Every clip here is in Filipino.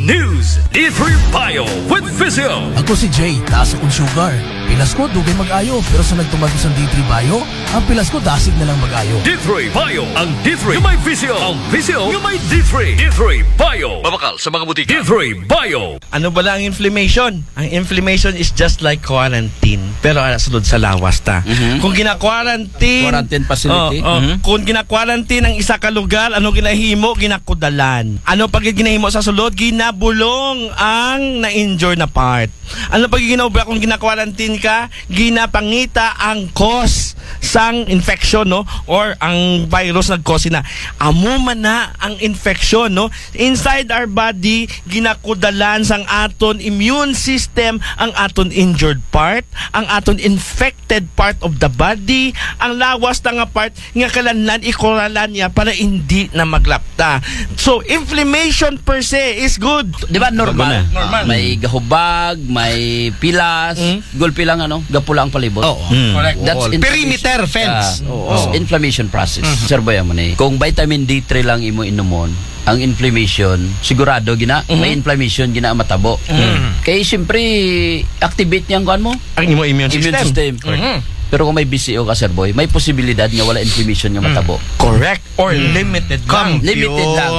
News, D3 Bio with Vizio. Ako si Jay, taas akong sugar. Pilas ko, dugay mag-ayo. Pero sa nagtumag sa D3 Bio, ang pilas ko dasig na lang mag-ayo. D3 Bio, ang D3 yung may Vizio. Ang Vizio yung may D3. D3 Bio. Babakal sa mga butika. D3 Bio. Ano ba lang ang inflammation? Ang inflammation is just like quarantine. Pero sunod sa lawas ta. Kung gina-quarantine, Quarantine facility. Kung gina-quarantine ang isa ka lugar, ano ginahimo? Ginakudalan. Ano pag ginahimo sa sulod? Ginabulong ang na-injure na part. Ano pag ginaubra kung gina-quarantine ka? Ginapangita ang cause sang infection, no? Or ang virus nag-cause na. Amo man na ang infection, no? Inside our body, ginakudalan sang aton immune system ang aton injured part, ang aton infected part of the body, ang lawas na nga part nga kalanlan ikuralan niya para hindi na maglapta. So, inflammation per se is good. Di ba normal? Normal. May gahubag, may pilas, gulpi lang gapulang palibot. Correct. That's Perimeter fence. Inflammation process. Sir Boy, kung vitamin D3 lang imo inumon, ang inflammation sigurado may inflammation gina matabo. Kaya siyempre activate niya ang kuan mo, Ang immune system. Pero kung may BCO ka, Sir Boy, may posibilidad nga wala inflammation nga matabo. Correct. Or limited lang. Limited lang.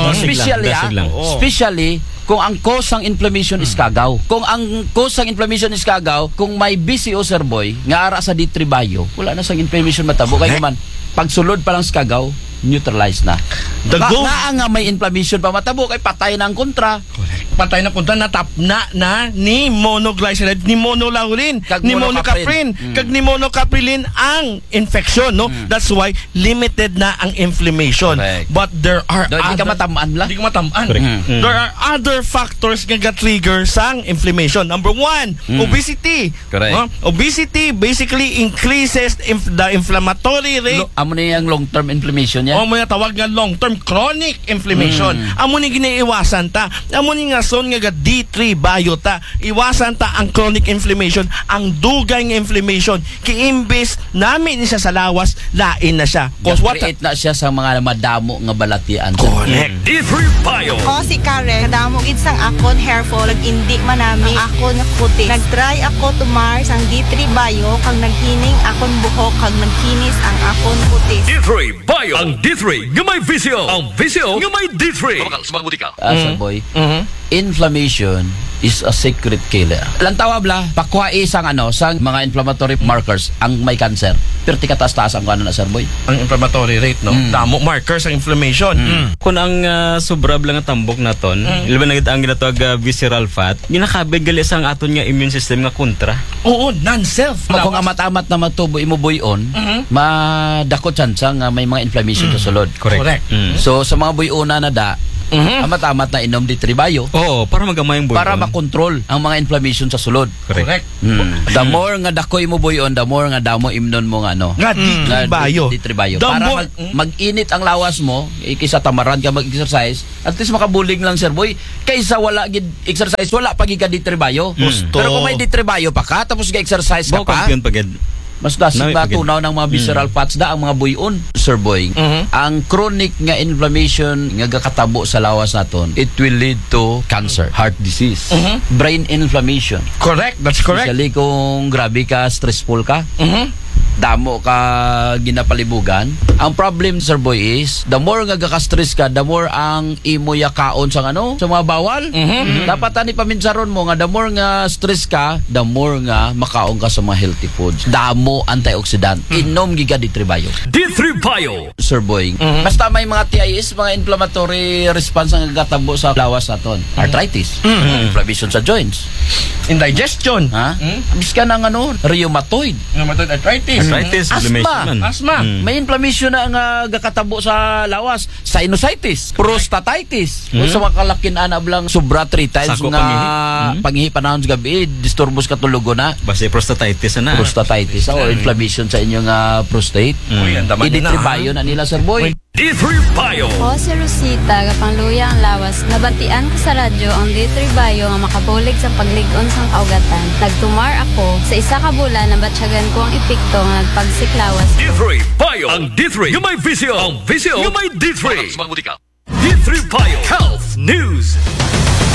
Especially kung ang cause ng inflammation is kagaw. Kung ang cause ng inflammation is kagaw, kung may BCO, Sir Boy, nga ara sa D3 Bio, wala na sang inflammation matabo. Kaya naman, pagsulod pa lang sa kagaw, neutralize na. Nga may inflammation pa matabo, kay patay na ang kontra. Correct. Patay na punta natapna na ni monoglyceride, ni monolaurin, ni monocaprin, kag ni monocaprilin ang infection, no? That's why limited na ang inflammation. Correct. But there are Hindi ka matamaan la. Hindi ka matamaan. There are other factors nga ga-trigger sang inflammation. Number one, obesity. Correct. Obesity basically increases the inflammatory rate. Amo na yung long-term inflammation niya. O mo tawag nga long-term chronic inflammation. Amo ni ginaiwasan ta. Amo ni nga son nga D3 Bio ta. Iwasan ta ang chronic inflammation, ang dugay nga inflammation. Kiimbis namin siya sa lawas, lain na siya. Cause what? Create na siya sa mga madamo nga balatian. Correct. D3 Bio. Ako si Karen, kadamo gid sang akon hair fall, indi man nami ang akon nga kutis. Nagtry ako tumar sang D3 Bio kang naghining akon buhok kag nagkinis ang akon kutis. D3 Bio. Ang D3 yung may Vizio. Ang Vizio yung may D3. Babakal sa mga butika. Sir Boy, inflammation is a secret killer. Lantawab la, pakuha isang sang mga inflammatory markers ang may cancer. Pero tikataas-taas ang na, Sir Boy. Ang inflammatory rate, no? Damo markers ang inflammation. Kung ang sobrab lang ang tambok naton, ilban na ang ginatawag visceral fat, ginakabig gali sa ang aton nga immune system nga kontra. Oo, non-self. Kung amat-amat na matubo imubuyon, madako tsansa nga may mga inflammation sa sulod. Correct. So sa mga buyona na amat-amat na inom D3 Bio. Oo, para magamay ang buyon. Para makontrol ang mga inflammation sa sulod. Correct. The more nga dakoy mo buyon, the more nga damo imnon mo nga Nga D3 Bio. D3 Bio. The Para more- mag-init ang lawas mo, kaysa tamaran ka mag-exercise, at least makabuling lang, Sir Boy. Kaysa wala gid exercise, wala pagi ka D3 Bio. Pero kung may D3 Bio pa ka, tapos ga-exercise ka pa, Kampiyon pagid. mas dasig Nawi, ba pagid. tunaw ng mga visceral fats ang mga buyon, Sir Boy. Ang chronic nga inflammation nga gakatabo sa lawas naton, it will lead to cancer, heart disease, brain inflammation. Correct. That's correct. Especially kung grabe ka, stressful ka, damo ka ginapalibugan. Ang problem, Sir Boy, is the more nga gaka-stress ka, the more ang imo yakaon sa sa mga bawal. Dapat ani paminsaron mo nga the more nga stress ka, the more nga makaon ka sa mga healthy foods. Damo antioxidant. Inom giga D3 Bio. D3 Bio. Sir Boy, basta may mga TIS, mga inflammatory response ang gagatabo sa lawas naton. Arthritis, inflammation sa joints, Indigestion. Biska ng rheumatoid, Rheumatoid arthritis. Arthritis, Asthma. inflammation man. Asthma. may inflammation na nga gakatabo sa lawas, sinusitis, prostatitis. Kung sa mga kalakin-anab lang sobra 3 times Sako nga pangihi. pangihi panahon sa gabi, disturbos katulugo na. Basta prostatitis na. Prostatitis or inflammation sa inyong prostate. Uy, ang daman na, Iditribayo na nila, Sir Boy. D3 Bio. Ako si Rosita, gapangluya ang lawas. Nabatian ko sa radyo ang D3 Bio nga makabulig sa pagligon sang kaugatan. Nagtumar ako sa isa ka bulan na batsyagan ko ang epekto nga nagpagsiklawas. D3 Bio. Ang D3 yung may Vizio. Ang Vizio yung may D3. D3 Bio. Health News.